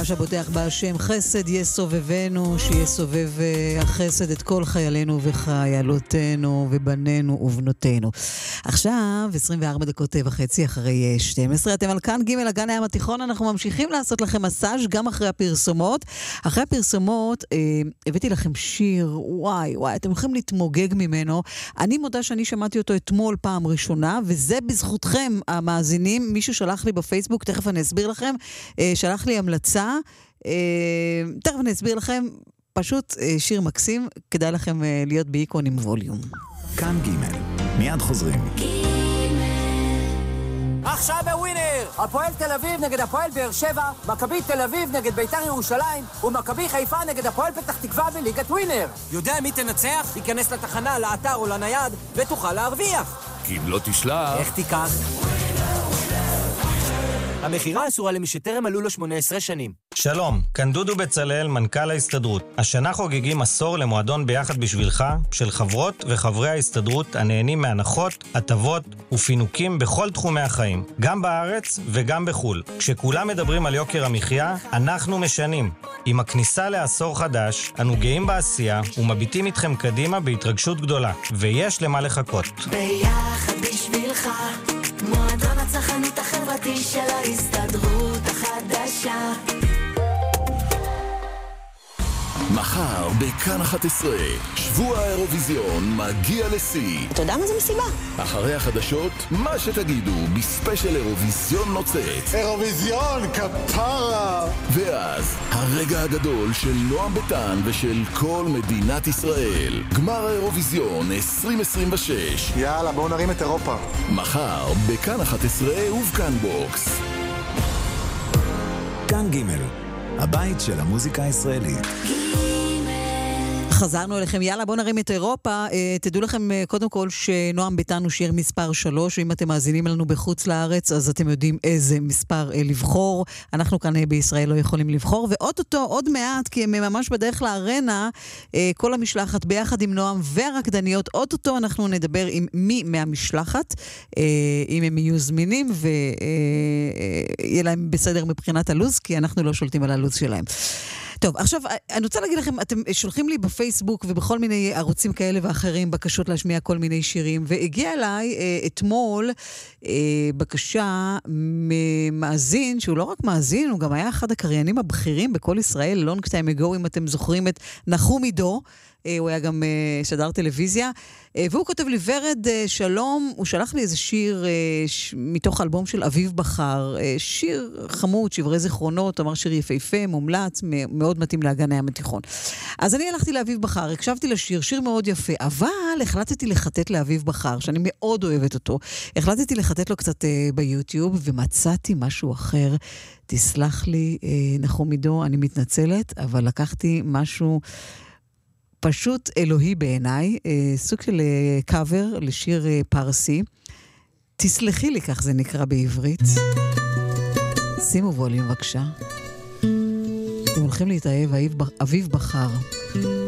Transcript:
שבוטח בהשם חסד יסובבנו, שיסובב החסד את כל חיילינו וחיילותינו ובנינו ובנותינו. עכשיו 24:30 אחרי 12, אתם על כאן ג' הגן הים התיכון. אנחנו ממשיכים לעשות לכם מסאז' גם אחרי הפרסומות. אחרי הפרסומות הבאתי לכם שיר, וואי, אתם הולכים להתמוגג ממנו. אני מודה שאני שמעתי אותו אתמול פעם ראשונה, וזה בזכותכם המאזינים. מישהו שלח לי בפייסבוק, תכף אני אסביר לכם, שלח לי המלצה, תכף אני אסביר לכם, פשוט שיר מקסים, כדאי לכם להיות באיקון עם ווליום. כאן ג' מיד חוזרים. עכשיו בווינר! הפועל תל אביב נגד הפועל באר שבע, מכבי תל אביב נגד בית"ר ירושלים, ומכבי חיפה נגד הפועל פתח תקווה בליגת ווינר. יודע מי תנצח? תיכנס לתחנה, לאתר או לנייד, ותוכל להרוויח. כי אם לא תשלח... איך תיקח? המחירה אסורה למי שטרם מלאו לו 18 שנים. שלום, כאן דודו בצלאל, מנכ"ל ההסתדרות. השנה חוגגים עשור למועדון ביחד בשבילך, של חברות וחברי ההסתדרות הנהנים מהנחות, הטבות ופינוקים בכל תחומי החיים, גם בארץ וגם בחול. כשכולם מדברים על יוקר המחיה, אנחנו משנים. עם הכניסה לעשור חדש, אנו גאים בעשייה ומביטים איתכם קדימה בהתרגשות גדולה, ויש למה לחכות. ביחד בשבילך, מועדון הצרכנות החברתי של ההסתדרות החדשה. מחר בכאן 11, שבוע האירוויזיון מגיע לשיא. אתה יודע מה זה מסיבה? אחרי החדשות, מה שתגידו בספיישל אירוויזיון נוצץ. אירוויזיון, כפרה! ואז, הרגע הגדול של נועם ביטן ושל כל מדינת ישראל. גמר האירוויזיון 2026. יאללה, בואו נרים את אירופה. מחר בכאן 11 ובכאן בוקס. כאן ג' הבית של המוזיקה הישראלית. חזרנו אליכם, יאללה בואו נרים את אירופה. תדעו לכם קודם כל שנועם ביטן הוא שיר מספר 3, ואם אתם מאזינים לנו בחוץ לארץ אז אתם יודעים איזה מספר לבחור. אנחנו כאן בישראל לא יכולים לבחור, ואוטוטו עוד מעט, כי הם ממש בדרך לארנה, כל המשלחת ביחד עם נועם והרקדניות, אוטוטו אנחנו נדבר עם מי מהמשלחת, אם הם יהיו זמינים ויהיה להם בסדר מבחינת הלוז, כי אנחנו לא שולטים על הלוז שלהם. טוב, עכשיו, אני רוצה להגיד לכם, אתם שולחים לי בפייסבוק ובכל מיני ערוצים כאלה ואחרים בקשות להשמיע כל מיני שירים, והגיע אליי אתמול בקשה ממאזין, שהוא לא רק מאזין, הוא גם היה אחד הקריינים הבכירים בכל ישראל, long time ago, אם אתם זוכרים את נחום עידו, הוא היה גם שדר טלוויזיה, והוא כותב לי, ורד שלום, הוא שלח לי איזה שיר מתוך אלבום של אביב בחר, שיר חמוד, שברי זיכרונות, אמר שיר יפהפה, מומלץ, מאוד מתאים לאגן הים התיכון. אז אני הלכתי לאביב בחר, הקשבתי לשיר, שיר מאוד יפה, אבל החלטתי לחטט לאביב בחר, שאני מאוד אוהבת אותו, החלטתי לחטט לו קצת ביוטיוב, ומצאתי משהו אחר, תסלח לי נחום עידו, אני מתנצלת, אבל לקחתי משהו פשוט אלוהי בעיניי, סוג של קאבר לשיר פרסי. תסלחי לי, כך זה נקרא בעברית. שימו ווליום בבקשה. אתם הולכים להתאהב, אביב בחר.